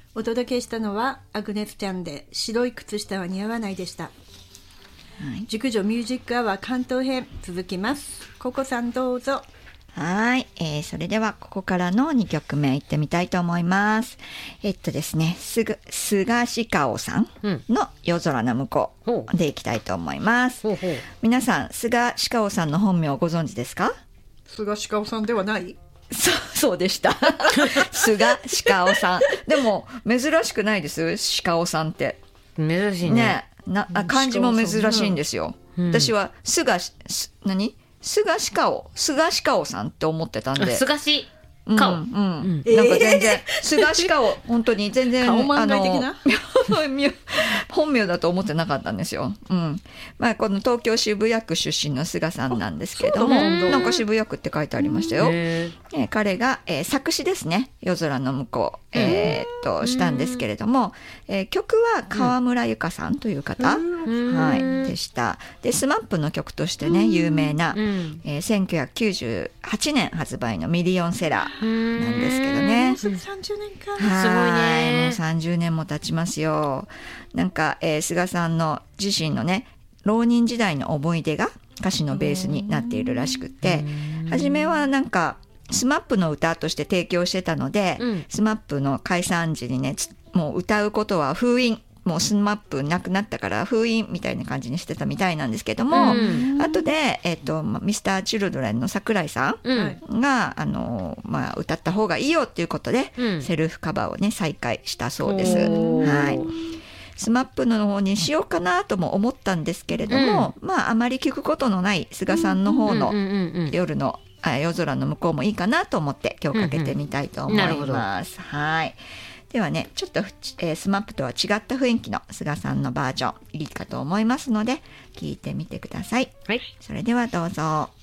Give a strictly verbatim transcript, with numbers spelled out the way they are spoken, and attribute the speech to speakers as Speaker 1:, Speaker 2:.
Speaker 1: お届けしたのはアグネスちゃんで白い靴下は似合わないでした。はい、熟女ミュージックアワー関東編続きます。ココさんどうぞ。
Speaker 2: はい、えー、それではここからのにきょくめいってみたいと思います。えっとですね、すぐ菅氏香さんの夜空の向こうでいきたいと思います。ほうほう、皆さん菅氏香さんの本名をご存知ですか？
Speaker 1: 菅氏香さんではない。
Speaker 2: そう、そうでした菅氏香さんでも珍しくないです？氏香さんって
Speaker 3: 珍しいね。
Speaker 2: ね、な漢字も珍しいんですよ、うん、私は菅何菅氏香菅氏香さんって思ってたんで、
Speaker 3: 菅氏香、
Speaker 2: うんうんうん、なんか全然、えー、菅氏香本当に全然
Speaker 1: 顔漫画的な
Speaker 2: 本名だと思ってなかったんですよ、うん、まあ、この東京渋谷区出身の菅さんなんですけれども、なんか渋谷区って書いてありましたよ、えー、彼が、えー、作詞ですね、夜空の向こう、えー、っとしたんですけれども、えー、曲は川村ゆかさんという方、はい、でした。でスマップの曲としてね有名な、えー、せんきゅうひゃくきゅうじゅうはちねん発売のミリオンセラーなんですけどね。
Speaker 1: もうすぐさんじゅうねんか。
Speaker 2: すごいね。もうさんじゅうねんも経ちますよ。なんか、えー、菅さんの自身のね浪人時代の思い出が歌詞のベースになっているらしくて、初めはなんかスマップの歌として提供してたので、うん、スマップの解散時にねもう歌うことは封印、もうスマップなくなったから封印みたいな感じにしてたみたいなんですけども、うん、後で、えーと、ミスターチルドレンの桜井さんが、うん、あのまあ、歌った方がいいよっていうことで、うん、セルフカバーをね再開したそうです。はい、スマップの方にしようかなとも思ったんですけれども、うん、まああまり聞くことのない菅さんの方の夜のあ夜空の向こうもいいかなと思って今日かけてみたいと思います。うんうん、はい。ではねちょっと、えー、スマップとは違った雰囲気の菅さんのバージョンいいかと思いますので聞いてみてください。はい、それではどうぞ。